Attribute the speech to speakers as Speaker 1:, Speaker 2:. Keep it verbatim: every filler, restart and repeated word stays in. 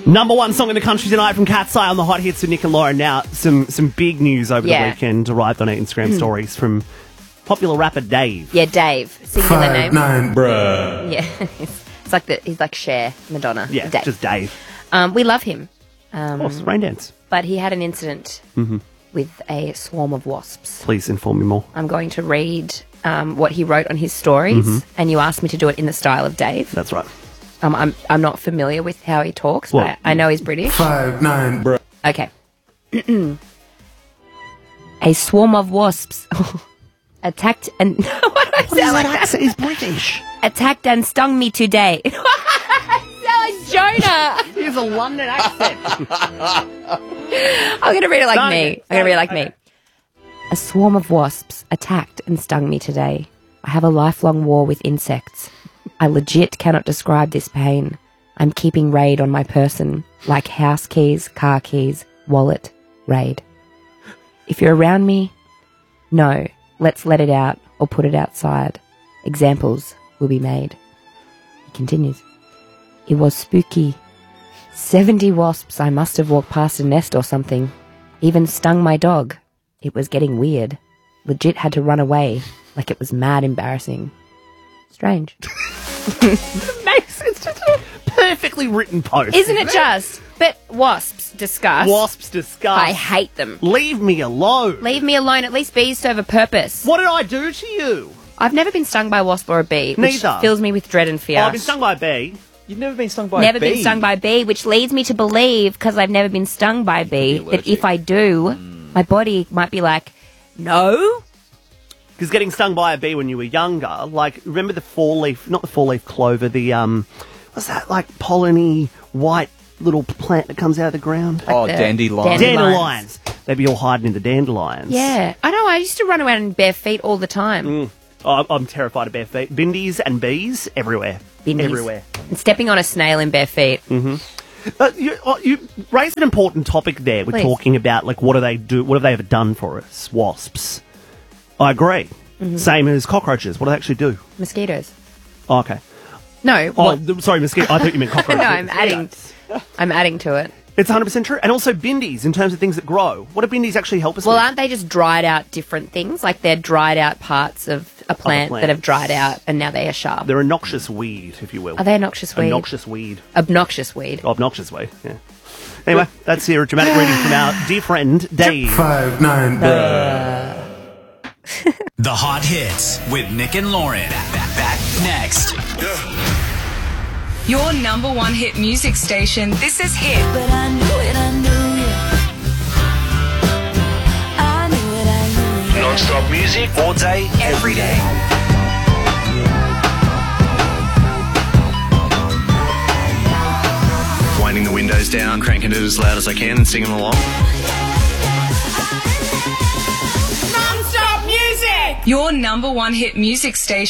Speaker 1: Number one song in the country tonight from Cat's Eye on the Hot Hits with Nick and Lauren. Now, some some big news over
Speaker 2: Yeah.
Speaker 1: the weekend arrived on our Instagram stories from popular rapper Dave.
Speaker 2: Yeah, Dave. Singular
Speaker 3: Five,
Speaker 2: name.
Speaker 3: nine, bruh.
Speaker 2: Yeah. it's, it's like the, he's like Cher, Madonna.
Speaker 1: Yeah,
Speaker 2: Dave.
Speaker 1: just Dave.
Speaker 2: Um, we love him. Um,
Speaker 1: Of course, Rain Dance.
Speaker 2: But he had an incident
Speaker 1: Mm-hmm.
Speaker 2: with a swarm of wasps.
Speaker 1: Please inform me more.
Speaker 2: I'm going to read um, what he wrote on his stories,
Speaker 1: Mm-hmm.
Speaker 2: and you asked me to do it in the style of Dave.
Speaker 1: That's right.
Speaker 2: Um, I'm I'm not familiar with how he talks,
Speaker 1: Well,
Speaker 2: but I, I know he's British.
Speaker 3: Five, nine, bruh.
Speaker 2: Okay. A swarm of wasps attacked and what do I sound like that?
Speaker 1: He's British.
Speaker 2: Attacked and stung me today. I sound like Jonah.
Speaker 1: He has a London accent.
Speaker 2: I'm going to read it like
Speaker 1: Start
Speaker 2: me.
Speaker 1: again,
Speaker 2: I'm going to read it like
Speaker 1: start
Speaker 2: me. A swarm of wasps attacked and stung me today. I have a lifelong war with insects. I legit cannot describe this pain. I'm keeping raid on my person, like house keys, car keys, wallet, raid. If you're around me, no, let's let it out or put it outside. Examples will be made. He continues. It was spooky. Seventy wasps, I must have walked past a nest or something. Even stung my dog. It was getting weird. Legit had to run away, like it was mad embarrassing. Strange.
Speaker 1: Makes it's just a perfectly written post.
Speaker 2: Isn't it just? But wasps, disgust.
Speaker 1: Wasps disgust.
Speaker 2: I hate them.
Speaker 1: Leave me alone.
Speaker 2: Leave me alone. At least bees serve a purpose.
Speaker 1: What did I do to you?
Speaker 2: I've never been stung by a wasp or a bee, which
Speaker 1: Neither.
Speaker 2: fills me with dread and fear.
Speaker 1: Oh, I've been stung by a bee.
Speaker 4: You've never been stung by
Speaker 2: never
Speaker 4: a bee?
Speaker 2: been stung by a bee, which leads me to believe, because I've never been stung by a bee, that if I do, my body might be like, no.
Speaker 1: Because getting stung by a bee when you were younger, like, remember the four-leaf, not the four-leaf clover, the, um, what's that, like, polleny white little plant that comes out of the ground?
Speaker 4: Oh,
Speaker 2: the
Speaker 4: dandelion.
Speaker 1: Dandelions.
Speaker 2: dandelions.
Speaker 1: They'd be all hiding in the dandelions.
Speaker 2: Yeah. I know, I used to run around in bare feet all the time.
Speaker 1: Mm. Oh, I'm terrified of bare feet. Bindies and bees everywhere.
Speaker 2: Bindies.
Speaker 1: Everywhere.
Speaker 2: And stepping on a snail in bare feet.
Speaker 1: Uh, you, oh, you raised an important topic there. We're
Speaker 2: Please.
Speaker 1: talking about, like, what do they do? What have they ever done for us? Wasps. I agree.
Speaker 2: Mm-hmm.
Speaker 1: Same as cockroaches. What do they actually do?
Speaker 2: Mosquitoes.
Speaker 1: Oh, okay.
Speaker 2: No.
Speaker 1: Oh,
Speaker 2: what-
Speaker 1: th- sorry, mosquito. I thought you meant cockroaches.
Speaker 2: no, I'm adding. I'm adding to it.
Speaker 1: It's one hundred percent true. And also bindies in terms of things that grow. What do bindies actually help us
Speaker 2: Well,
Speaker 1: with?
Speaker 2: aren't they just dried out different things? Like they're dried out parts of a plant,
Speaker 1: plant.
Speaker 2: that have dried out and now they are sharp.
Speaker 1: They're a noxious weed, if you will.
Speaker 2: Are they a noxious weed?
Speaker 1: A noxious weed.
Speaker 2: Obnoxious weed.
Speaker 1: Obnoxious weed, yeah. Anyway, that's your dramatic reading from our dear friend, Dave.
Speaker 3: Five, nine, bruh.
Speaker 5: The Hot Hits with Nick and Lauren. Back, back next.
Speaker 6: Your number one hit music station. This is Hit.
Speaker 7: But I knew it, I knew it. I knew it, I knew it.
Speaker 5: Non-stop music all day, every day.
Speaker 8: Winding the windows down, cranking it as loud as I can and singing along.
Speaker 6: Non-stop music. Your number one hit music station.